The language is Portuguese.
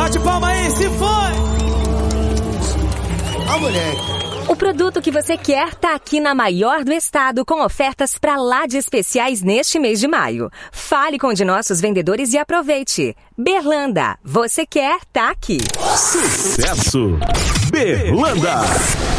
Bate palma aí, se foi! Ó, moleque. O produto que você quer tá aqui na maior do estado, com ofertas pra lá de especiais neste mês de maio. Fale com um de nossos vendedores e aproveite. Berlanda, você quer, tá aqui. Sucesso! Berlanda!